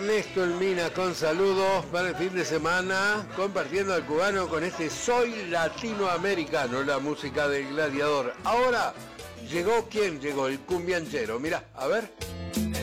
Ernesto El Mina con saludos para el fin de semana, compartiendo al cubano con este Soy Latinoamericano, la música del Gladiador. Ahora, ¿llegó quién? Llegó el cumbianchero. Mirá, a ver.